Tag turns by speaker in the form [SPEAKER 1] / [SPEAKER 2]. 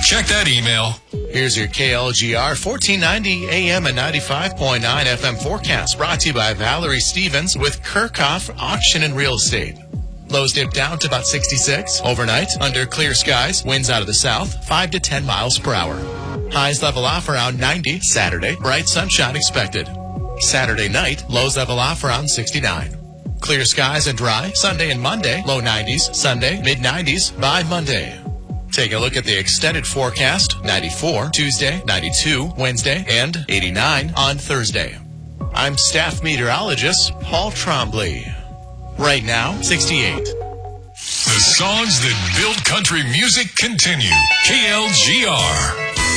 [SPEAKER 1] Check that email.
[SPEAKER 2] Here's your KLGR 1490 AM and 95.9 FM forecast, brought to you by Valerie Stevens with Kirchhoff Auction and Real Estate. Lows dip down to about 66. Overnight, under clear skies, winds out of the south, 5 to 10 miles per hour. Highs level off around 90. Saturday, bright sunshine expected. Saturday night, lows level off around 69. Clear skies and dry, Sunday and Monday, low 90s. Sunday, mid-90s by Monday. Take a look at the extended forecast, 94 Tuesday, 92 Wednesday, and 89 on Thursday. I'm staff meteorologist Paul Trombley. Right now, 68.
[SPEAKER 1] The songs that build country music continue. KLGR.